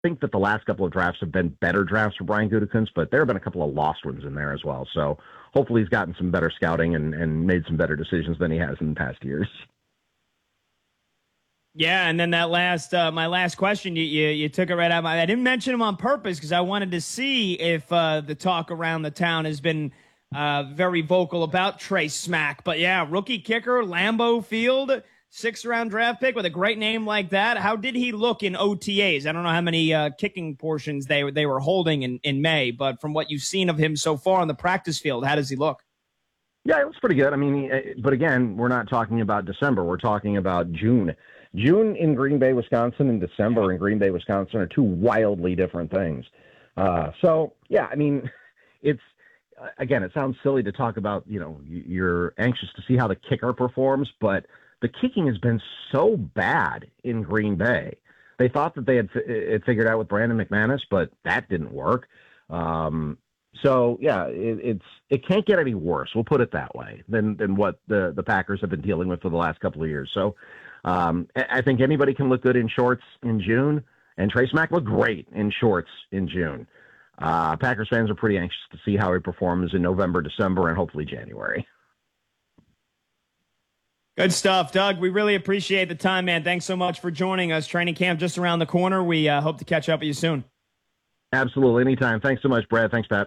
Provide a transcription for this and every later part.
think that the last couple of drafts have been better drafts for Brian Gutekunst, but there have been a couple of lost ones in there as well. So hopefully he's gotten some better scouting and made some better decisions than he has in the past years. Yeah, and then that last, my last question, you took it right out. I didn't mention him on purpose because I wanted to see if the talk around the town has been very vocal about Trey Smack. But yeah, rookie kicker, Lambeau Field, 6th-round draft pick with a great name like that. How did he look in OTAs? I don't know how many kicking portions they were holding in May, but from what you've seen of him so far on the practice field, how does he look? Yeah, it was pretty good. I mean, but again, we're not talking about December. We're talking about June. June in Green Bay, Wisconsin, and December in Green Bay, Wisconsin are two wildly different things. So, yeah, I mean, it's, again, it sounds silly to talk about, you're anxious to see how the kicker performs, but the kicking has been so bad in Green Bay. They thought that they had figured out with Brandon McManus, but that didn't work. So, yeah, it can't get any worse, we'll put it that way, than what the Packers have been dealing with for the last couple of years. So, I think anybody can look good in shorts in June, and Trey Smack looked great in shorts in June. Packers fans are pretty anxious to see how he performs in November, December, and hopefully January. Good stuff, Doug. We really appreciate the time, man. Thanks so much for joining us. Training camp just around the corner. We hope to catch up with you soon. Absolutely. Anytime. Thanks so much, Brad. Thanks, Pat.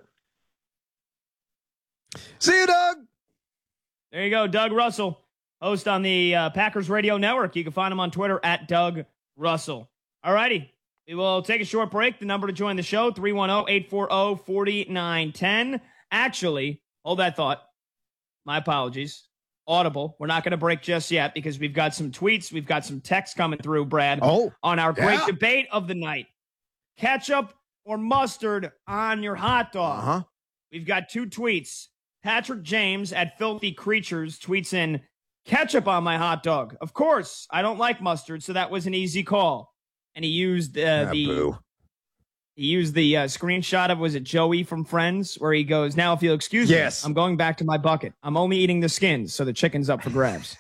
See you, Doug. There you go, Doug Russell. Host on the Packers Radio Network. You can find him on Twitter at Doug Russell. All righty. We will take a short break. The number to join the show, 310-840-4910. Actually, hold that thought. My apologies. Audible. We're not going to break just yet because we've got some tweets. We've got some texts coming through, Brad, on our great debate of the night. Ketchup or mustard on your hot dog? We've got 2 tweets. Patrick James at Filthy Creatures tweets in, ketchup on my hot dog. Of course, I don't like mustard, so that was an easy call. And he used the screenshot of, was it Joey from Friends, where he goes, now if you'll excuse me, I'm going back to my bucket. I'm only eating the skins, so the chicken's up for grabs.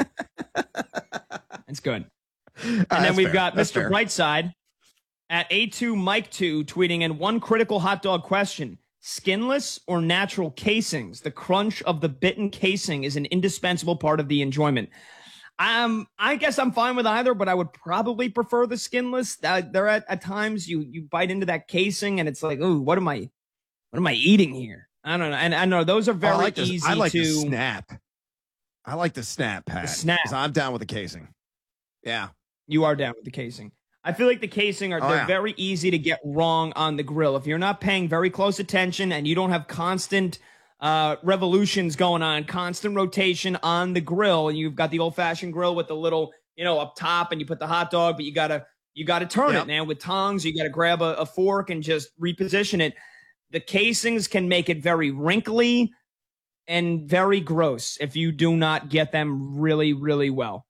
It's good. And then we've got Mr. Brightside at A2Mike2 tweeting in, one critical hot dog question. Skinless or natural casings? The crunch of the bitten casing is an indispensable part of the enjoyment. I guess I'm fine with either, but I would probably prefer the skinless. There at times you bite into that casing and it's like, ooh, what am I eating here? I don't know. And I know those are very easy to the snap. I like the snap, Pat. The snap. I'm down with the casing. Yeah. You are down with the casing. I feel like the casing they're very easy to get wrong on the grill. If you're not paying very close attention and you don't have constant revolutions going on, constant rotation on the grill, and you've got the old-fashioned grill with the little, up top, and you put the hot dog, but you gotta turn it, man, with tongs. You gotta grab a fork and just reposition it. The casings can make it very wrinkly and very gross if you do not get them really, really well.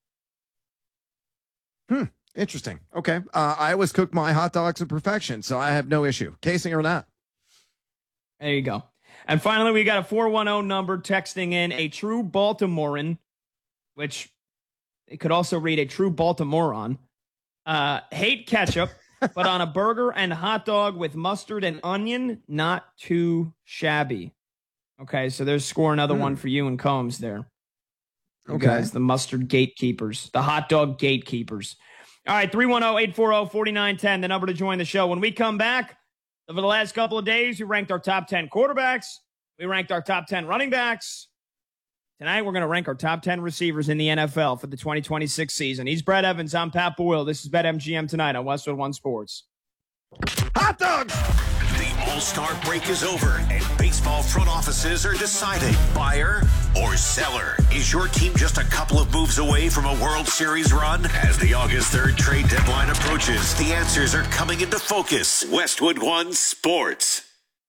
Interesting. Okay. I always cook my hot dogs to perfection, so I have no issue, casing or not. There you go. And finally, we got a 410 number texting in, a true Baltimorean, which it could also read a true Baltimorean. Hate ketchup, but on a burger and hot dog with mustard and onion, not too shabby. Okay, so there's score another one for you and Combs there. You guys, the mustard gatekeepers, the hot dog gatekeepers. All right, 310-840-4910, the number to join the show. When we come back, over the last couple of days, we ranked our top 10 quarterbacks. We ranked our top 10 running backs. Tonight, we're going to rank our top 10 receivers in the NFL for the 2026 season. He's Brad Evans. I'm Pat Boyle. This is BetMGM tonight on Westwood One Sports. Hot dogs! The All-Star break is over, and baseball front offices are deciding buyer or seller. Is your team just a couple of moves away from a World Series run? As the August 3rd trade deadline approaches, the answers are coming into focus. Westwood One Sports.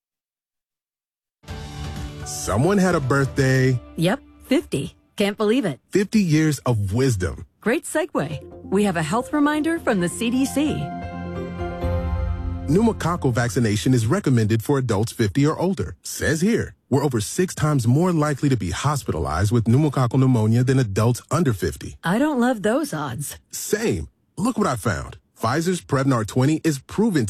Someone had a birthday. Yep, 50. Can't believe it. 50 years of wisdom. Great segue. We have a health reminder from the CDC. Pneumococcal vaccination is recommended for adults 50 or older. Says here, we're over 6 times more likely to be hospitalized with pneumococcal pneumonia than adults under 50. I don't love those odds. Same. Look what I found. Pfizer's Prevnar 20 is proven